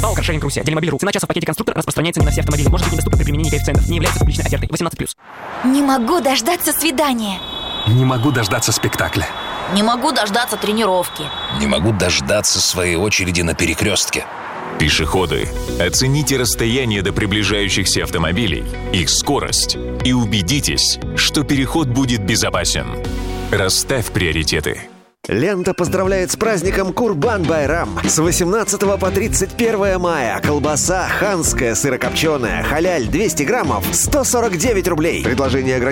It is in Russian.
ПАО «Каршеринг Руси». Делимобиль.ру. Цена часа в пакете «Конструктор» распространяется не на все автомобили. Может быть недоступна при применении коэффициентов. Не является публичной офертой. 18+. Не могу дождаться свидания. Не могу дождаться спектакля. Не могу дождаться тренировки. Не могу дождаться своей очереди на перекрестке. Пешеходы, оцените расстояние до приближающихся автомобилей, их скорость и убедитесь, что переход будет безопасен. Расставь приоритеты. Лента поздравляет с праздником Курбан-Байрам. С 18 по 31 мая колбаса ханская сырокопченая халяль 200 граммов 149 рублей. Предложение ограничено